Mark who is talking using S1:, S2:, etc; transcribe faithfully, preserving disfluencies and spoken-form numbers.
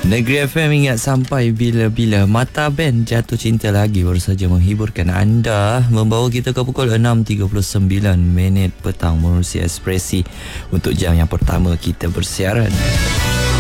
S1: Negeri F M ingat sampai bila-bila. Mata Band Jatuh Cinta Lagi baru saja menghiburkan anda, membawa kita ke pukul enam tiga puluh sembilan minit petang menerusi Ekspresi untuk jam yang pertama kita bersiaran.